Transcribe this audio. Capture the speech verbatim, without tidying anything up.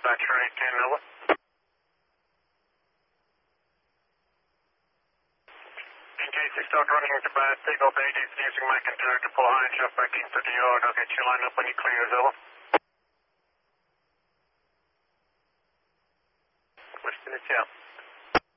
dispatcher eight ten, over. In case you start running into bad takeoff eight is using my container to pull high and shaft back into the yard. I'll get you lined up when he clears, over. Western is here.